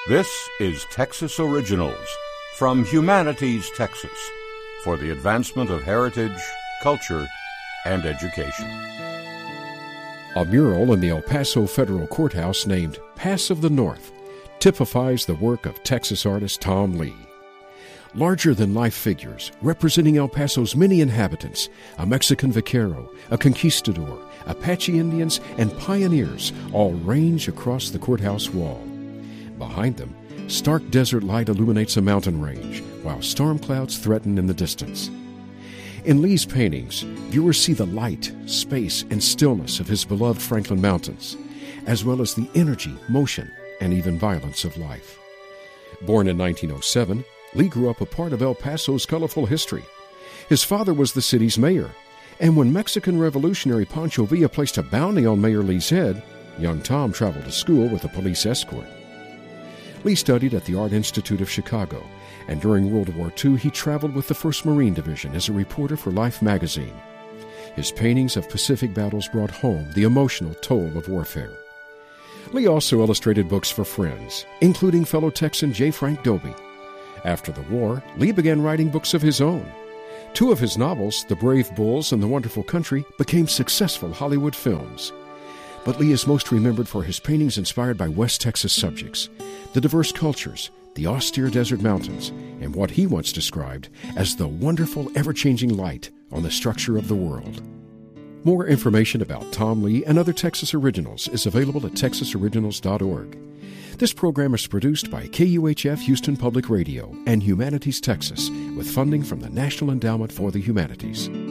This is Texas Originals from Humanities, Texas, for the advancement of heritage, culture, and education. A mural in the El Paso Federal Courthouse named Pass of the North typifies the work of Texas artist Tom Lee. Larger-than-life figures representing El Paso's many inhabitants, a Mexican vaquero, a conquistador, Apache Indians, and pioneers all range across the courthouse wall. Behind them, stark desert light illuminates a mountain range, while storm clouds threaten in the distance. In Lee's paintings, viewers see the light, space, and stillness of his beloved Franklin Mountains, as well as the energy, motion, and even violence of life. Born in 1907, Lee grew up a part of El Paso's colorful history. His father was the city's mayor, and when Mexican revolutionary Pancho Villa placed a bounty on Mayor Lee's head, young Tom traveled to school with a police escort. Lee studied at the Art Institute of Chicago, and during World War II he traveled with the 1st Marine Division as a reporter for Life magazine. His paintings of Pacific battles brought home the emotional toll of warfare. Lee also illustrated books for friends, including fellow Texan J. Frank Dobie. After the war, Lee began writing books of his own. 2 of his novels, The Brave Bulls and The Wonderful Country, became successful Hollywood films. But Lee is most remembered for his paintings inspired by West Texas subjects, the diverse cultures, the austere desert mountains, and what he once described as the wonderful, ever-changing light on the structure of the world. More information about Tom Lee and other Texas Originals is available at texasoriginals.org. This program is produced by KUHF Houston Public Radio and Humanities Texas with funding from the National Endowment for the Humanities.